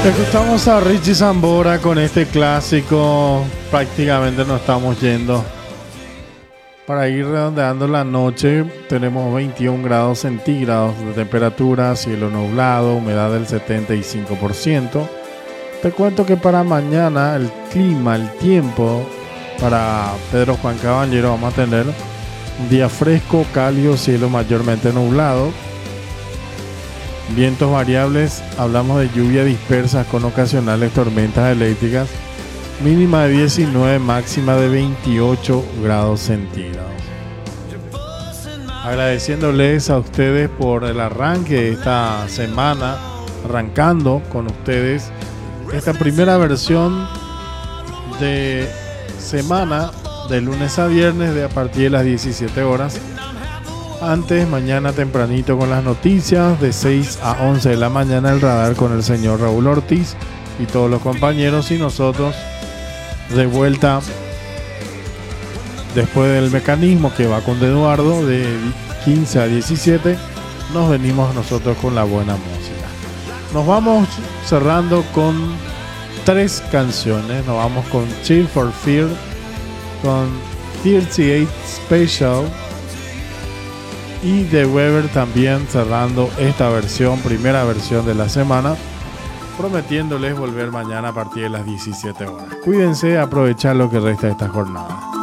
Escuchamos a Richie Sambora con este clásico. Prácticamente nos estamos yendo. Para ir redondeando la noche, tenemos 21 grados centígrados de temperatura, cielo nublado, humedad del 75%. Te cuento que para mañana el clima, el tiempo para Pedro Juan Caballero, vamos a tener un día fresco, cálido, cielo mayormente nublado. Vientos variables, hablamos de lluvia dispersa con ocasionales tormentas eléctricas, mínima de 19, máxima de 28 grados centígrados. Agradeciéndoles a ustedes por el arranque de esta semana, arrancando con ustedes esta primera versión de semana de lunes a viernes de a partir de las 17 horas. Antes, mañana tempranito con las noticias, de 6 a 11 de la mañana el radar con el señor Raúl Ortiz y todos los compañeros, y nosotros de vuelta después del mecanismo que va con Eduardo de 15 a 17. Nos venimos nosotros con la buena música. Nos vamos cerrando con 3 canciones. Nos vamos con Chill for Fear, con 38 Special y The Weber también, cerrando esta versión, primera versión de la semana, prometiéndoles volver mañana a partir de las 17 horas. Cuídense, aprovechar lo que resta de esta jornada.